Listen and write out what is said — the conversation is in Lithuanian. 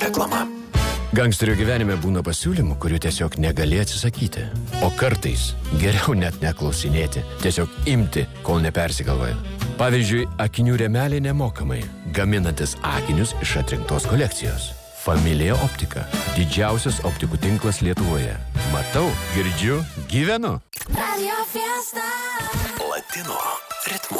Reklama. Gangsterio gyvenime būna pasiūlymų, kurių tiesiog negali atsisakyti. O kartais geriau net neklausinėti, tiesiog imti, kol nepersigalvoja. Pavyzdžiui, akinių rėmeliai nemokamai, gaminantis akinius iš atrinktos kolekcijos. Familija Optika. Didžiausias optikų tinklas Lietuvoje. Matau, girdžiu, gyvenu. Latino ritmu.